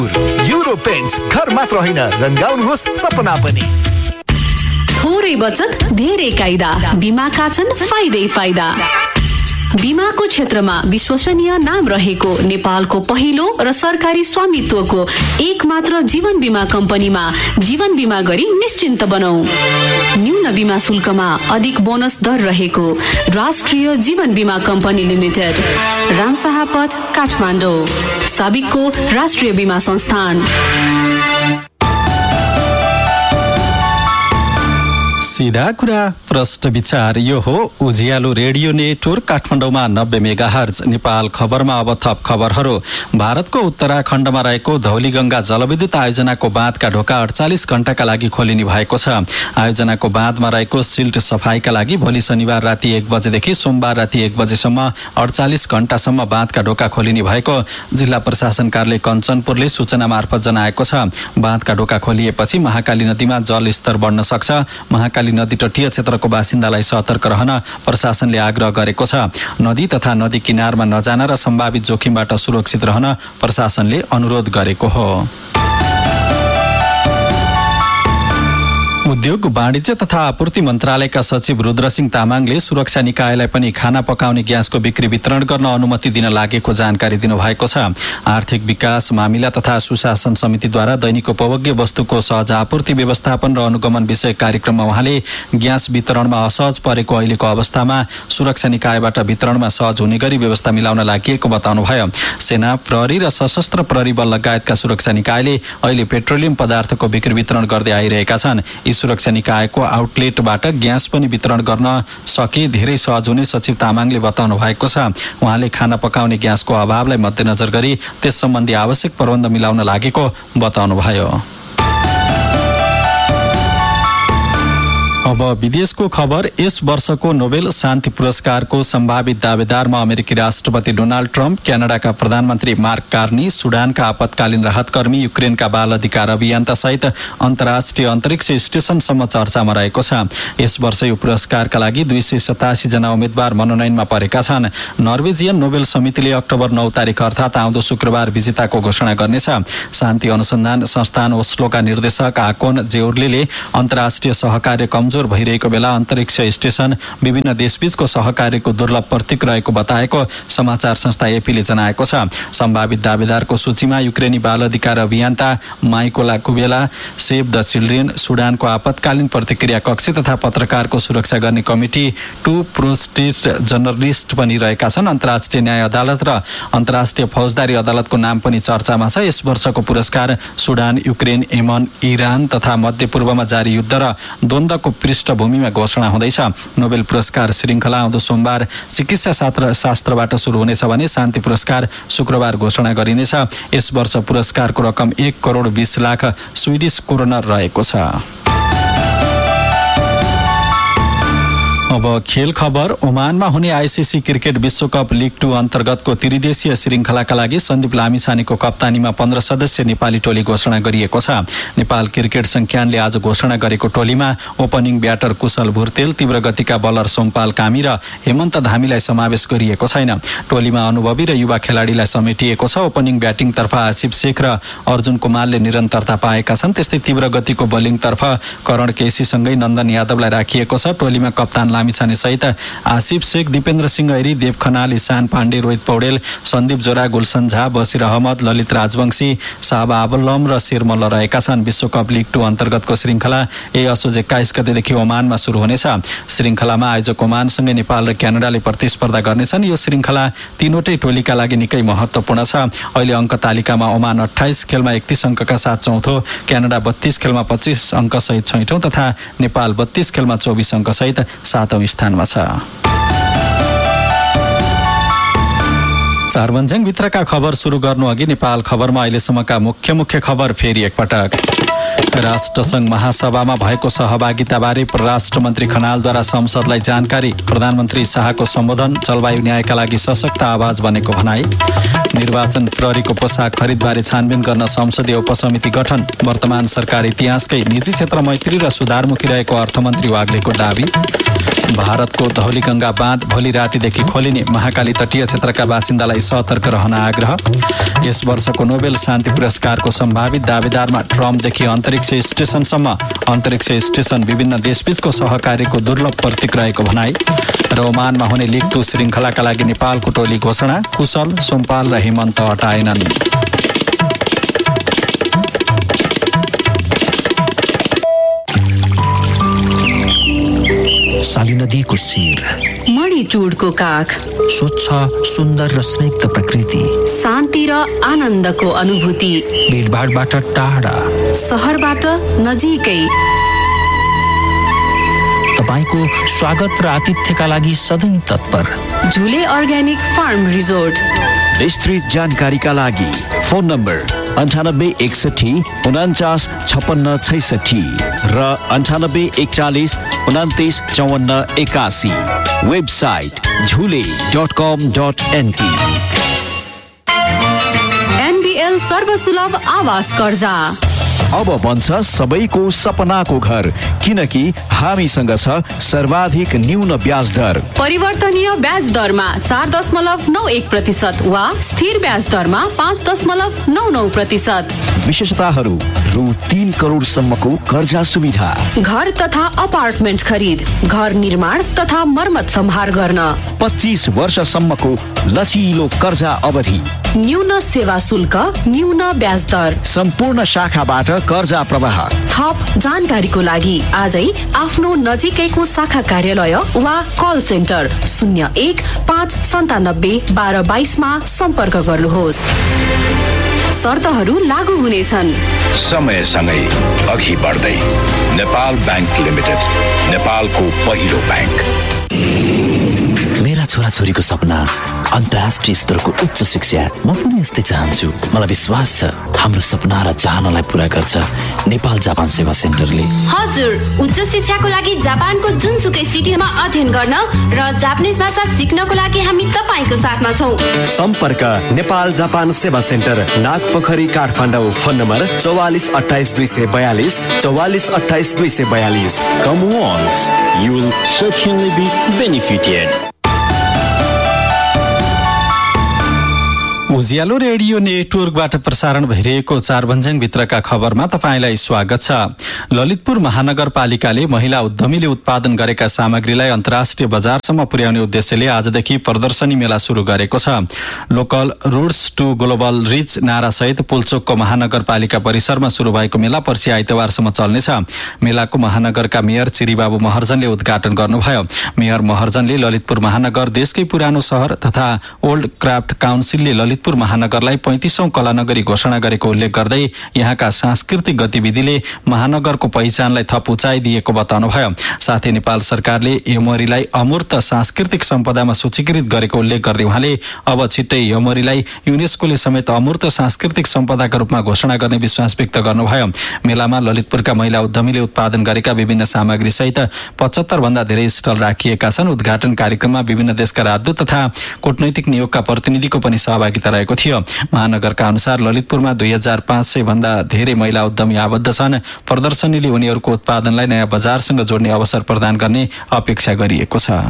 Euro paints घर मात्र होइन रंगाउनुहोस् सपना पनि। थोरै बचत धेरै कायदा, बीमाका छन् फाइदै फाइदा। बीमाको क्षेत्रमा विश्वसनीय नाम रहेको नेपालको पहिलो र सरकारी स्वामित्वको एक मात्र जीवन बीमा कम्पनीमा जीवन बीमा गरी निश्चिन्त बनौ। न्यून बीमा शुल्कमा अधिक बोनस दर रहेको राष्ट्रिय जीवन बीमा कम्पनी लिमिटेड, रामशाहपथ, काठमाडौँ। साबिकको राष्ट्रिय बीमा संस्थान। सीधा कुरा प्रष्ट विचार, यो हो उज्यालो रेडियो नेटवर्क काठमाडौँमा 90 मेगाहर्ज। नेपाल खबरमा अब थप खबरहरू। भारतको उत्तराखण्डमा रहेको धौलीगंगा जलविद्युत आयोजनाको बाँधका ढोका 48 घण्टाका लागि खोलिने भएको छ। आयोजनाको बाँधमा रहेको सिल्ट सफाईका लागि भोलि शनिबार राति 1 बजेदेखि सोमबार राति 1 बजेसम्म 48 घण्टासम्म बाँधका ढोका खोलिने भएको जिल्ला प्रशासन कार्यालय कञ्चनपुरले सूचना मार्फत जनाएको छ। बाँधका ढोका खोलिएपछि महाकाली नदीमा जलस्तर बढ्न सक्छ। महाकाली नदी तटीय क्षेत्रको बासिन्दालाई सतर्क रहन प्रशासनले आग्रह गरेको छ। नदी तथा नदी किनारमा नजान र सम्भावित जोखिमबाट सुरक्षित रहन प्रशासनले अनुरोध गरेको हो। उद्योग वाणिज्य तथा आपूर्ति मन्त्रालयका सचिव रुद्रसिंह तामाङले सुरक्षा निकायलाई पनि खाना पकाउने ग्यासको बिक्री वितरण गर्न अनुमति दिन लागेको जानकारी दिनुभएको छ। आर्थिक विकास मामिला तथा सुशासन समितिद्वारा दैनिक उपभोग्य वस्तुको सहज आपूर्ति व्यवस्थापन र अनुगमन विषय कार्यक्रममा उहाँले ग्यास वितरणमा असहज परेको अहिलेको अवस्थामा सुरक्षा निकायबाट वितरणमा सहज हुने गरी व्यवस्था मिलाउन लागि बताउनुभयो। सेना, प्रहरी र सशस्त्र प्रहरी बल लगायतका सुरक्षा निकायले अहिले पेट्रोलियम पदार्थको बिक्री वितरण गर्दै आइरहेका छन्। सुरक्षा निकायको आउटलेटबाट ग्यास पनि वितरण गर्न सके धेरै सहज हुने सचिव तामाङले बताउनु भएको छ। उहाँले खाना पकाउने ग्यासको अभावलाई मध्यनजर गरी त्यस सम्बन्धी आवश्यक प्रबन्ध मिलाउन लागेको बताउनुभयो। अब विदेशको खबर। यस वर्षको नोबेल शान्ति पुरस्कारको सम्भावित दावेदारमा अमेरिकी राष्ट्रपति डोनाल्ड ट्रम्प, क्यानाडाका प्रधानमन्त्री मार्क कार्नी, सुडानका आपतकालीन राहतकर्मी, युक्रेनका बाल अधिकार अभियन्ता सहित अन्तर्राष्ट्रिय अन्तरिक्ष स्टेशनसम्म चर्चामा रहेको छ। यस वर्ष यो पुरस्कारका लागि 287 जना उम्मेद्वार मनोनयनमा परेका छन्। नर्वेजियन नोबेल समितिले अक्टोबर 9 तारिक अर्थात् आउँदो शुक्रबार विजेताको घोषणा गर्नेछ। शान्ति अनुसन्धान संस्थान ओस्लोका निर्देशक आकोन जेउर्लीले अन्तर्राष्ट्रिय सहकार्य कमजोर भइरहेको बेला अन्तरिक्ष स्टेशन विभिन्न देशबीचको सहकार्यको दुर्लभ प्रतीक रहेको बताएको समाचार संस्था एपीले जनाएको छ। सम्भावित दावेदारको सूचीमा युक्रेनी बाल अधिकार अभियन्ता माइकोला कुबेला, सेभ द चिल्ड्रेन, सुडानको आपतकालीन प्रतिक्रिया कक्ष तथा पत्रकारको सुरक्षा गर्ने कमिटी, 2 प्रोस्टेट जर्नलिस्ट पनि रहेका छन्। अन्तर्राष्ट्रिय न्याय अदालत र अन्तर्राष्ट्रिय फौजदारी अदालतको नाम पनि चर्चामा छ। यस वर्षको पुरस्कार सुडान, युक्रेन, यमन, इरान तथा मध्यपूर्वमा जारी युद्ध र द्वन्द्वको पृष्ठभूमिमा घोषणा हुँदैछ। नोबेल पुरस्कार श्रृङ्खला आउँदो सोमबार चिकित्सा शास्त्रबाट सुरु हुनेछ भने शान्ति पुरस्कार शुक्रबार घोषणा गरिनेछ। यस वर्ष पुरस्कारको रकम 1 करोड 20 लाख स्विडिश क्रोनर रहेको छ। अब खेल खबर। ओमानमा हुने आइसिसी क्रिकेट विश्वकप लिग 2 अन्तर्गतको त्रिदेशीय श्रृङ्खलाका लागि सन्दीप लामिछानेको कप्तानीमा 15 सदस्य नेपाली टोली घोषणा गरिएको छ। नेपाल क्रिकेट संज्ञानले आज घोषणा गरेको टोलीमा ओपनिङ ब्याटर कुशल भुर्तेल, तीव्र गतिका बलर सोमपाल कामी र हेमन्त धामीलाई समावेश गरिएको छैन। टोलीमा अनुभवी र युवा खेलाडीलाई समेटिएको छ। ओपनिङ ब्याटिङतर्फ आसिफ शेख र अर्जुन कुमारले निरन्तरता पाएका छन्। त्यस्तै तीव्र गतिको बलिङतर्फ करण केसीसँगै नन्दन यादवलाई राखिएको छ। टोलीमा कप्तान लामिछाने सहित आसिफ शेख, दीपेन्द्र सिंह ऐरी, देव खनाल, ईशान पाण्डे, रोहित पौडेल, सन्दीप जोरा, गुलशन झा, बसिर अहमद, ललित राजवंशी, साहब आबलम र शेरमल्ल रहेका छन्। विश्वकप लिग 2 अन्तर्गतको श्रृङ्खला असोज 21 गतेदेखि ओमानमा सुरु हुनेछ। श्रृङ्खलामा आयोजक ओमानसँगै नेपाल र क्यानाडाले प्रतिस्पर्धा गर्नेछन्। यो श्रृङ्खला तीनवटै टोलीका लागि निकै महत्त्वपूर्ण छ। अहिले अङ्क तालिकामा ओमान 28 खेलमा 31 अङ्कका साथ चौथो, क्यानाडा 32 खेलमा 25 अङ्कसहित छैठौं तथा नेपाल 32 खेलमा 24 अङ्कसहित 7औं स्थानमा छ। चारबन्ज्याङ भित्रका खबर सुरु गर्नु अघि नेपाल खबरमा अहिलेसम्मका मुख्य खबर फेरि एकपटक। राष्ट्रसङ्घ महासभामा भएको सहभागिताबारे परराष्ट्र मन्त्री खनालद्वारा संसदलाई जानकारी। प्रधानमन्त्री शाहको सम्बोधन जलवायु न्यायका लागि सशक्त आवाज बनेको भनाई। निर्वाचन प्रहरीको पोसाक खरिदबारे छानबिन गर्न संसदीय उपसमिति गठन। वर्तमान सरकार इतिहासकै निजी क्षेत्र मैत्री र सुधारमुखी रहेको अर्थमन्त्री वाग्लेको दावी। भारतको धौलीगङ्गा बाँध भोलि रातिदेखि खोलिने, महाकाली तटीय क्षेत्रका बासिन्दालाई सतर्क रहन आग्रह। यस वर्षको नोबेल शान्ति पुरस्कारको सम्भावित दावेदारमा ट्रम्पदेखि अन्तरिक्ष स्टेसनसम्म अन्तरिक्ष स्टेसन विभिन्न देशबीचको सहकार्यको दुर्लभ प्रतीक रहेको भनाई। र ओमानमा हुने लिग 2 श्रृङ्खलाका लागि नेपालको टोली घोषणा, कुशल, सोमपाल र हेमन्त हटाएनन्। साली नदीको शिर, मणिचुडको काख, स्वच्छ, सुन्दर र स्निग्ध प्रकृति, शान्ति र आनन्दको अनुभूति, भिडभाडबाट टाढा, सहरबाट नजिकै, तपाईको स्वागत र आतिथ्यका लागि सधैँ तत्पर। झुले अर्ग्यानिक फार्म रिजोर्ट। विस्तृत जानकारीका लागि फोन नम्बर 9861 49 56 66 र 9841 29 54 81। वेबसाइट झुले.com.nt। एनबीएल सर्वसुलभ आवास कर्जा अब बन्छ सबैको सपनाको घर, किनकि हामीसँग छ सर्वाधिक न्यून ब्याज दर। परिवर्तनीय ब्याज दरमा 4.91% वा स्थिर ब्याज दरमा 5.99%। विशेषताहरू: रु 3 करोडसम्मको कर्जा सुविधा, घर तथा अपार्टमेन्ट खरिद, घर निर्माण तथा मर्मत सम्हार गर्न, 25 वर्षसम्मको लचिलो कर्जा अवधि, न्यून सेवा शुल्क, न्यून ब्याज दर, सम्पूर्ण शाखाबाट कर्जा प्रवाह। थप जानकारीको लागि आजै आफ्नो नजिकैको शाखा कार्यालय वा कल सेन्टर 01 597 1222 मा सम्पर्क गर्नुहोस्। शर्तहरू लागू हुनेछन्। समयसँगै अघि बढ्दै नेपाल बैंक लिमिटेड, नेपालको पहिलो बैंक। मेरा छोराछोरीको सपना अन्तर्राष्ट्रिय स्तरको उच्च शिक्षा। म पनि यस्तै चाहन्छु। मलाई विश्वास छ हाम्रो सपना र चाहनालाई पूरा गर्छ नेपाल जापान सेवा सेन्टरले। हजुर, उच्च शिक्षाको लागि जापानको जुनसुकै सिटीमा अध्ययन गर्न र जापानिज भाषा सिक्नको लागि हामी तपाईको साथमा छौं। सम्पर्क नेपाल जापान सेवा centre, Nagpokhari, Kathmandu. Phone number 44 28 242 44 28 242। Come once, you will certainly be benefited. Ujyaalo radio नेटवर्कबाट प्रसारण भइरहेको चारभन्ज्याङ भित्रका खबरमा तपाईंलाई स्वागत छ। ललितपुर महानगरपालिकाले महिला उद्यमीले उत्पादन गरेका सामग्रीलाई अन्तर्राष्ट्रिय बजारसम्म पुर्याउने उद्देश्यले आजदेखि प्रदर्शनी मेला शुरू गरेको छ। Local roots to global rich नारासहित पुल्चोकको महानगरपालिका परिसरमा शुरू भएको मेला पर्सि आइतबारसम्म चल्नेछ। मेलाको महानगरका मेयर चिरीबाबु महर्जनले उद्घाटन गर्नुभयो। मेयर महर्जनले ललितपुर महानगर देशकै पुरानो शहर तथा ओल्ड क्राफ्ट काउन्सिलले ललितपुर महानगरलाई 35औं कलानगरी घोषणा गरेको उल्लेख गर्दै यहाँका सांस्कृतिक गतिविधिले महानगरको पहिचानलाई थप उचाइ दिएको बताउनुभयो। साथै नेपाल सरकारले यमरीलाई अमूर्त सांस्कृतिक सम्पदामा सूचीकृत गरेको उल्लेख गर्दै उहाँले अब छिट्टै यमरीलाई युनेस्कोले समेत अमूर्त सांस्कृतिक सम्पदाका रूपमा घोषणा गर्ने विश्वास व्यक्त गर्नुभयो। मेलामा ललितपुरका महिला उद्यमीले उत्पादन गरेका विभिन्न सामग्री सहित 75 भन्दा धेरै स्टल राखिएका छन्। उद्घाटन कार्यक्रममा विभिन्न देशका राजदूत तथा कूटनैतिक नियोगका प्रतिनिधिको पनि सहभागिता रहेको थियो। महानगरका अनुसार ललितपुरमा 2500 भन्दा धेरै महिला उद्यमी आबद्ध छन्। प्रदर्शनीले उनीहरूको उत्पादनलाई नयाँ बजारसँग जोड्ने अवसर प्रदान गर्ने अपेक्षा गरिएको छ।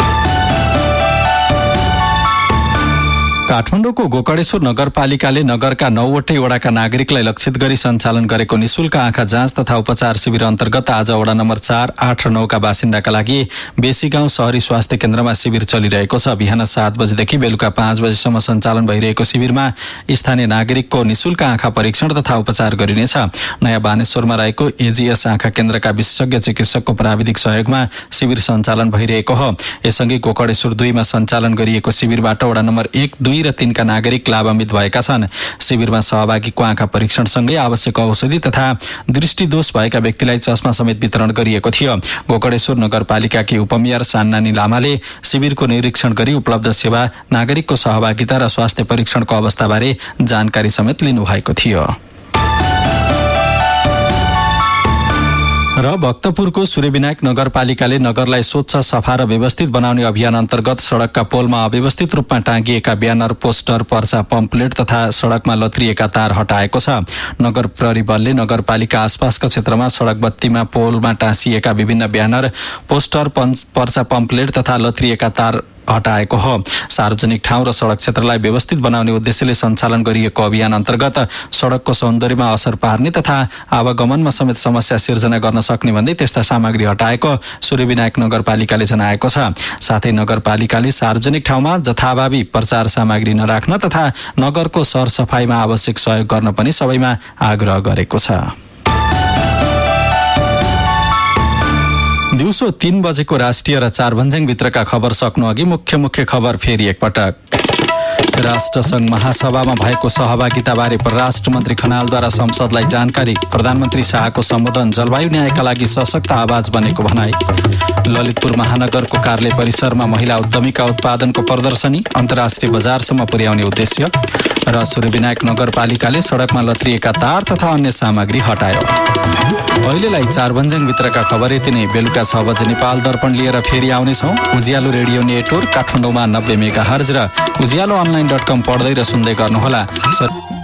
काठमाडौँको गोकर्णेश्वर नगरपालिकाले नगरका 9वटै वडाका नागरिकलाई लक्षित गरी सञ्चालन गरेको निशुल्क आँखा जाँच तथा उपचार शिविर अन्तर्गत आज वडा नम्बर 4, 8 र 9 का बासिन्दाका लागि बेसी गाउँ शहरी स्वास्थ्य केन्द्रमा शिविर चलिरहेको छ। बिहान 7 बजेदेखि बेलुका 5 बजेसम्म सञ्चालन भइरहेको शिविरमा स्थानीय नागरिकको निशुल्क आँखा परीक्षण तथा उपचार गरिनेछ। नयाँ बानेश्वरमा रहेको एजीएस आँखा केन्द्रका विशेषज्ञ चिकित्सकको प्राविधिक सहयोगमा शिविर सञ्चालन भइरहेको हो। यससँगै गोकर्णेश्वर 2 मा सञ्चालन गरिएको शिविरबाट वडा नम्बर 1, 2 र 3 का नागरिक लाभान्वित भएका छन्। शिविरमा सहभागीको आँखा परीक्षणसँगै आवश्यक औषधि तथा दृष्टिदोष भएका व्यक्तिलाई चस्मा समेत वितरण गरिएको थियो। गोकर्णेश्वर नगरपालिकाकी उपमेयर सान्नानी लामाले शिविरको निरीक्षण गरी उपलब्ध सेवा, नागरिकको सहभागिता र स्वास्थ्य परीक्षणको अवस्थाबारे जानकारी समेत लिनुभएको थियो। र भक्तपुरको सूर्यविनायक नगरपालिकाले नगरलाई स्वच्छ सफा र व्यवस्थित बनाउने अभियान अन्तर्गत सडकका पोलमा अव्यवस्थित रूपमा टाँगिएका ब्यानर, पोस्टर, पर्चा, पम्पलेट तथा सडकमा लत्रिएका तार हटाएको छ। नगर प्रहरी बलले नगरपालिका आसपासका क्षेत्रमा सडक बत्तीमा पोलमा टाँसिएका विभिन्न ब्यानर, पोस्टर, पर्चा, पम्पलेट तथा लत्रिएका तार हटाएको हो। सार्वजनिक ठाउँ र सडक क्षेत्रलाई व्यवस्थित बनाउने उद्देश्यले सञ्चालन गरिएको अभियान अन्तर्गत सडकको सौन्दर्यमा असर पार्ने तथा आवागमनमा समेत समस्या सिर्जना गर्न सक्ने भन्दै त्यस्ता सामग्री हटाएको सूर्यविनायक नगरपालिकाले जनाएको छ। साथै नगरपालिकाले सार्वजनिक ठाउँमा जथाभावी प्रचार सामग्री नराख्न तथा नगरको सरसफाइमा आवश्यक सहयोग गर्न पनि सबैमा आग्रह गरेको छ। दिउँसो 3 बजेको राष्ट्रिय र 4 भन्ज्याङभित्रका खबर सक्नु अघि मुख्य खबर फेरि एकपटक। राष्ट्रसङ्घ महासभामा भएको सहभागिताबारे परराष्ट्र मन्त्री खनालद्वारा संसदलाई जानकारी। प्रधानमन्त्री शाहको सम्बोधन जलवायु न्यायका लागि सशक्त आवाज बनेको भनाई। ललितपुर महानगरको कार्यालय परिसरमा महिला उद्यमीका उत्पादनको प्रदर्शनी, अन्तर्राष्ट्रिय बजारसम्म पुर्याउने उद्देश्य। र सूर्यविनायक नगरपालिकाले सडकमा लत्रिएका तार तथा अन्य सामग्री हटायो। अहिलेलाई 4 भन्ज्याङभित्रका खबर यति नै। बेलुका 6 बजे नेपाल दर्पण लिएर फेरि आउनेछौँ। उज्यालो रेडियो नेटवर्क काठमाडौँमा 90 मेगाहर्ज र उज्यालो online.com पढ्दै र सुन्दै गर्नुहोला।